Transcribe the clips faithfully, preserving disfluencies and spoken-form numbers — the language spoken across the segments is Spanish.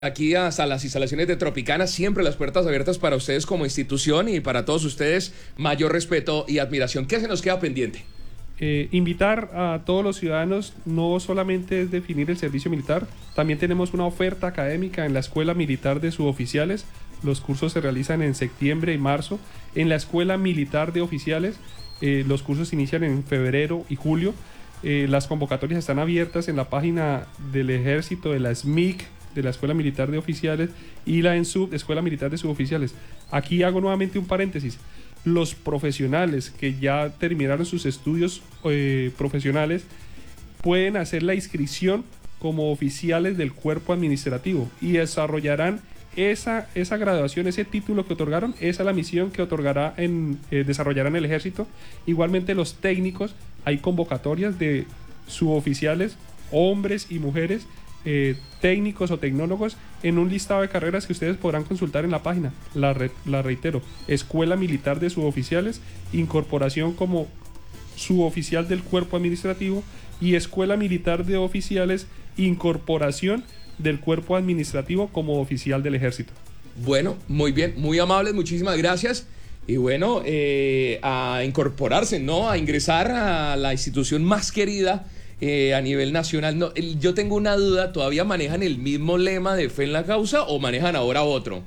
Aquí hasta las instalaciones de Tropicana, siempre las puertas abiertas para ustedes como institución y para todos ustedes, mayor respeto y admiración. ¿Qué se nos queda pendiente? Eh, invitar a todos los ciudadanos, no solamente es definir el servicio militar, también tenemos una oferta académica en la Escuela Militar de Suboficiales. Los cursos se realizan en septiembre y marzo. En la Escuela Militar de Oficiales, eh, los cursos inician en febrero y julio. Eh, las convocatorias están abiertas en la página del Ejército, de la S M I C, de la Escuela Militar de Oficiales, y la ENSUB, Escuela Militar de Suboficiales. Aquí hago nuevamente un paréntesis. Los profesionales que ya terminaron sus estudios eh, profesionales pueden hacer la inscripción como oficiales del cuerpo administrativo y desarrollarán esa, esa graduación, ese título que otorgaron. Esa es la misión que otorgará en, eh, desarrollarán el Ejército. Igualmente los técnicos, hay convocatorias de suboficiales, hombres y mujeres, Eh, técnicos o tecnólogos, en un listado de carreras que ustedes podrán consultar en la página. La, re, la reitero: Escuela Militar de Suboficiales, incorporación como suboficial del cuerpo administrativo, y Escuela Militar de Oficiales, incorporación del cuerpo administrativo como oficial del Ejército. Bueno, muy bien, muy amables, muchísimas gracias. Y bueno, eh, a incorporarse, ¿no? A ingresar a la institución más querida Eh, a nivel nacional. No, el, yo tengo una duda, ¿todavía manejan el mismo lema de fe en la causa o manejan ahora otro?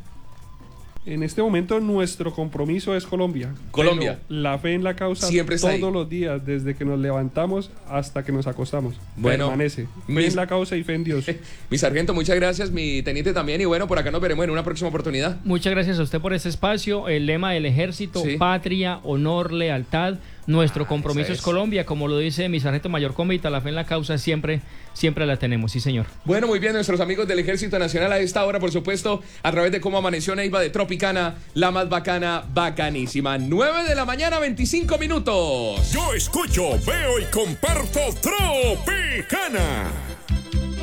En este momento nuestro compromiso es Colombia. Colombia. La fe en la causa siempre está todos ahí. Los días, desde que nos levantamos hasta que nos acostamos. Bueno, permanece. Fe mis, en la causa y fe en Dios. Mi sargento, muchas gracias, mi teniente también, y bueno, por acá nos veremos en una próxima oportunidad. Muchas gracias a usted por este espacio. El lema del Ejército: sí. Patria, honor, lealtad. Nuestro ah, compromiso es. es Colombia, como lo dice mi sargento mayor Comita. La fe en la causa siempre, siempre la tenemos, sí señor. Bueno, muy bien, nuestros amigos del Ejército Nacional a esta hora, por supuesto, a través de Cómo Amaneció Neiva de Tropicana, la más bacana, bacanísima. nueve de la mañana, veinticinco minutos. Yo escucho, veo y comparto Tropicana.